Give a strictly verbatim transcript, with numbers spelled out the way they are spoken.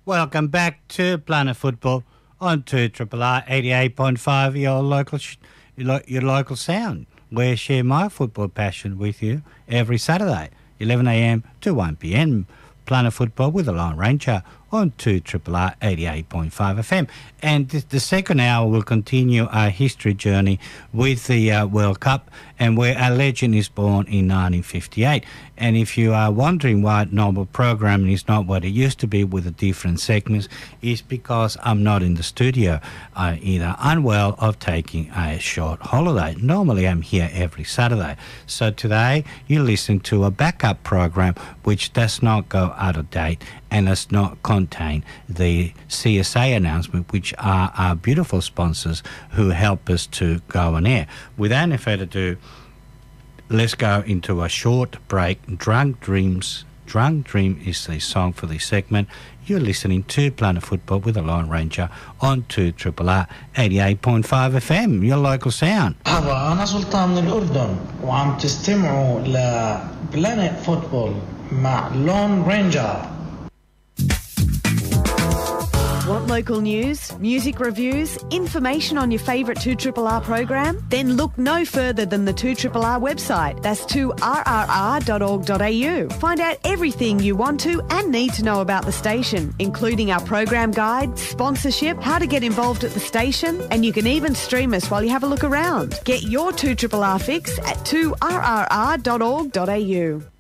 Welcome back to Planet Football on two R R R eighty-eight point five, your local, sh- your, lo- your local sound. We share my football passion with you every Saturday, eleven a m to one p m. Planet Football with the Lone Ranger on two R R R eighty-eight point five F M. And th- the second hour will continue our history journey with the uh, World Cup, and where a legend is born in nineteen fifty-eight. And if you are wondering why normal programming is not what it used to be with the different segments, it's because I'm not in the studio. I'm either unwell or taking a short holiday. Normally I'm here every Saturday. So today you listen to a backup program which does not go out of date and does not contain the C S A announcement, which are our beautiful sponsors who help us to go on air. Without any further ado, let's go into a short break. Drunk Dreams. Drunk Dream is the song for this segment. You're listening to Planet Football with the Lone Ranger on two R R R eighty-eight point five F M, your local sound. مرحبا، أنا سلطان من الأردن وعم تستمعوا لبلانيت فوتبول مع لون رينجر. Want local news, music reviews, information on your favourite two R R R program? Then look no further than the two R R R website. That's two R R R dot org dot A U. Find out everything you want to and need to know about the station, including our program guide, sponsorship, how to get involved at the station, and you can even stream us while you have a look around. Get your two R R R fix at two R R R dot org dot A U.